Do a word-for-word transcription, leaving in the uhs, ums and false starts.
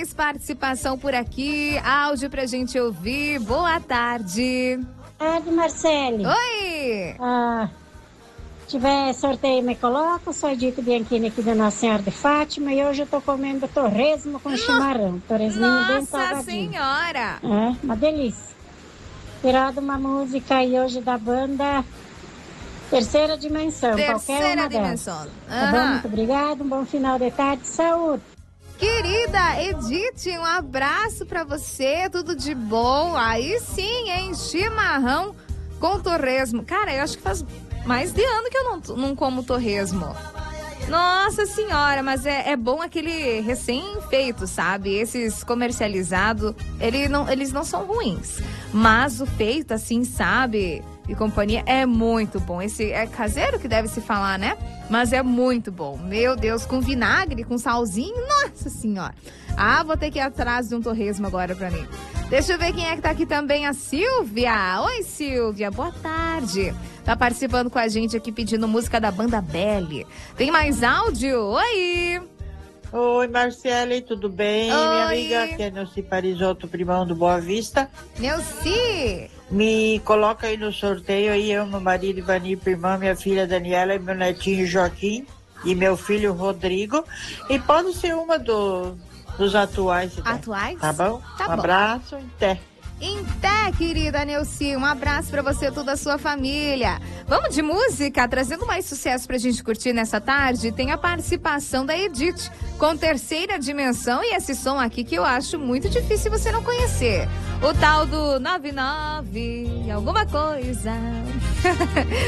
mais participação por aqui. Áudio pra gente ouvir. Boa tarde. Boa tarde, Marcele. Oi. Ah, tiver sorteio, me coloca. Sou Edith Bianchini aqui da Nossa Senhora de Fátima e hoje eu tô comendo torresmo com chimarrão. Torresminho bem Nossa salgadinho. Senhora. É, uma delícia. Tirado uma música aí hoje da banda Terceira Dimensão. Terceira uma Dimensão. Delas. Tá bom? Muito obrigado. Um bom final de tarde. Saúde. Querida Edith, um abraço pra você, tudo de bom. Aí sim, hein? Chimarrão com torresmo. Cara, eu acho que faz mais de ano que eu não, não como torresmo. Nossa senhora, mas é, é bom aquele recém-feito, sabe? Esses comercializados, ele não, eles não são ruins. Mas o feito, assim, sabe? E companhia é muito bom. Esse é caseiro que deve se falar, né? Mas é muito bom. Meu Deus, com vinagre, com salzinho, nossa senhora. Ah, vou ter que ir atrás de um torresmo agora pra mim. Deixa eu ver quem é que tá aqui também, a Silvia. Oi, Silvia, boa tarde. Tá participando com a gente aqui pedindo música da banda Belly. Tem mais áudio? Oi! Oi, Marcele, tudo bem? Oi. Minha amiga, que é Neuci Parisotto, primão do Boa Vista. Neuci! Me coloca aí no sorteio, aí eu, meu marido Ivanir, irmã, minha filha Daniela e meu netinho Joaquim e meu filho Rodrigo. E pode ser uma do, dos atuais. Né? Atuais? Tá bom? Tá um bom. abraço, até. Até, querida Neuci, um abraço pra você e toda a sua família. Vamos de música, trazendo mais sucesso pra gente curtir nessa tarde. Tem a participação da Edith com Terceira Dimensão e esse som aqui que eu acho muito difícil você não conhecer. O tal do nove nove alguma coisa.